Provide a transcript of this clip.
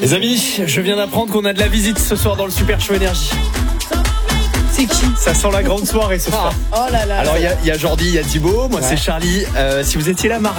Les amis, je viens d'apprendre qu'on a de la visite ce soir dans le Super Show Énergie. C'est qui? Ça sent la grande soirée ce soir. Oh là là. Alors il y a Jordi, il y a Thibaut, moi c'est Charlie. Si vous étiez là mardi.